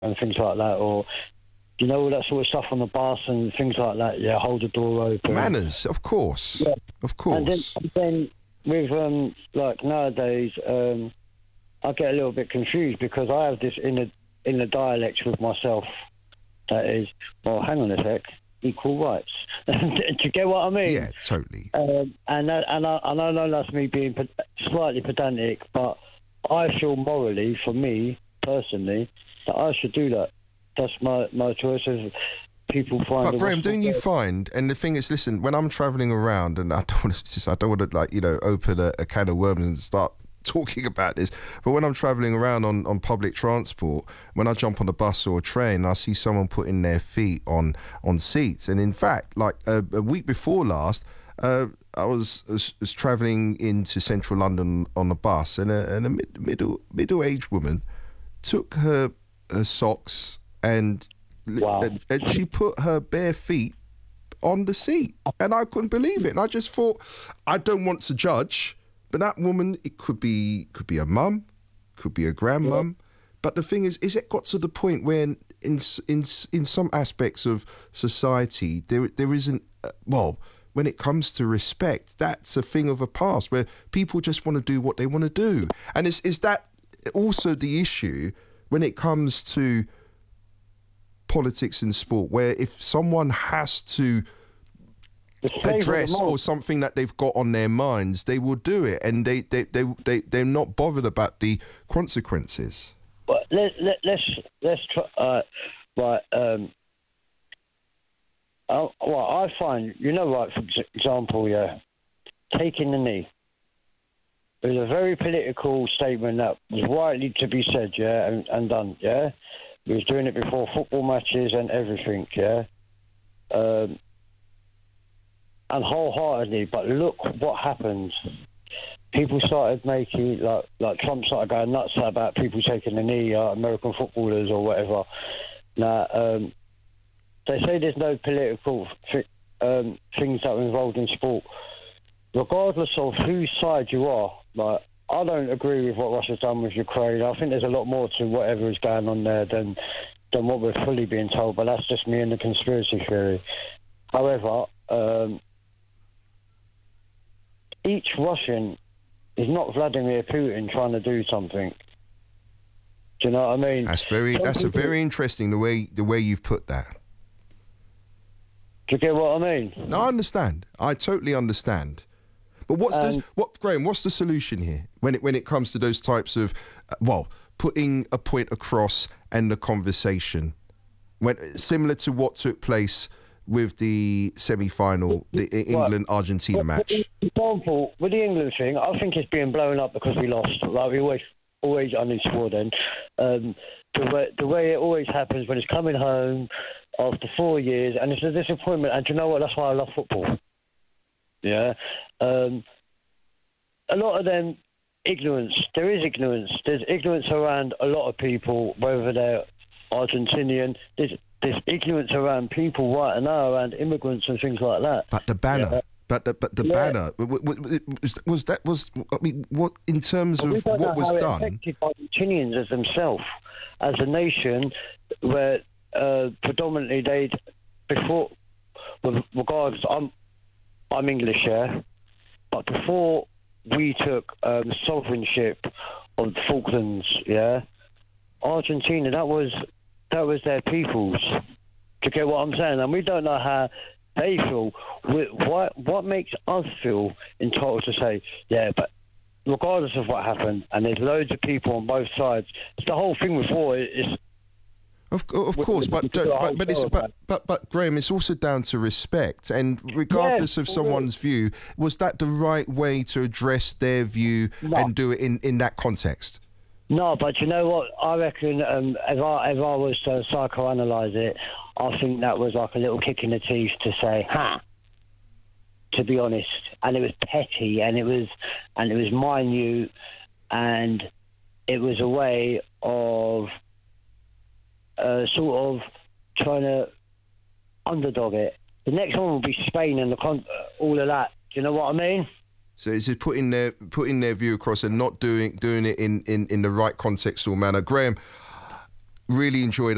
and things like that, or all that sort of stuff on the bus and things like that. Yeah, hold the door open. Manners, of course, of course. And then with like nowadays, I get a little bit confused because I have this in a dialect with myself that is, well, hang on a sec, equal rights. Do you get what I mean? Yeah, totally. And I know that's me being slightly pedantic, but I feel morally, for me personally, that I should do that. That's my choice. Of people find. But Graham, don't you find? And the thing is, listen, when I'm travelling around, and I don't want to open a can of worms and start talking about this, but when I'm travelling around on public transport, when I jump on a bus or a train, I see someone putting their feet on seats. And in fact, like a week before last, I was travelling into central London on a bus, and a middle-aged woman took her socks and she put her bare feet on the seat, and I couldn't believe it. And I just thought, I don't want to judge, but that woman, it could be a mum, could be a grandmum. Yeah. But the thing is it got to the point where in some aspects of society there isn't when it comes to respect, that's a thing of the past where people just want to do what they want to do. And is that also the issue when it comes to politics and sport, where if someone has to address or something that they've got on their minds, they will do it, and they're not bothered about the consequences. But let's try. I find, for example, taking the knee. It was a very political statement that was rightly to be said, and done, He was doing it before football matches and everything, and wholeheartedly. But look what happened. People started making, like Trump started going nuts about people taking the knee, American footballers or whatever. Now, they say there's no political things that are involved in sport. Regardless of whose side you are, I don't agree with what Russia's done with Ukraine. I think there's a lot more to whatever is going on there than what we're fully being told, but that's just me and the conspiracy theory. However, each Russian is not Vladimir Putin trying to do something. Do you know what I mean? That's very interesting the way you've put that. Do you get what I mean? No, I understand. I totally understand. But Graham? What's the solution here when it comes to those types of putting a point across and the conversation, similar to what took place with the semi-final, the England-Argentina match? For example, with the England thing, I think it's being blown up because we lost. Like we always only scored then. The way it always happens when it's coming home after 4 years, and it's a disappointment. And do you know what? That's why I love football. Yeah. A lot of them, ignorance. There is ignorance. There's ignorance around a lot of people, whether they're Argentinian. There's ignorance around people right now, around immigrants and things like that. But the banner. But the banner what in terms of what was done? Affected Argentinians as themselves, as a nation, where predominantly they'd before, regardless, I'm English, but before we took sovereignship of the Falklands, Argentina, that was their people's. Do you get what I'm saying? And we don't know how they feel. What makes us feel entitled to say, but regardless of what happened, and there's loads of people on both sides. It's the whole thing with war is. Of course, but Graham, it's also down to respect, and regardless of someone's view, was that the right way to address their view and do it in that context? No, but you know what? I reckon if I was to psychoanalyse it, I think that was like a little kick in the teeth to say, to be honest. And it was petty, and it was minute, and it was a way of sort of trying to underdog it. The next one will be Spain and all of that. Do you know what I mean? So it's just putting their view across and not doing it in the right contextual manner. Graham, really enjoyed